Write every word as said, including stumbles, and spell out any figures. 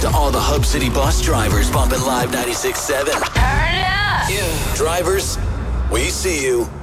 to all the Hub City bus drivers bumping Live ninety-six point seven. Turn it up! Yeah. Drivers, we see you.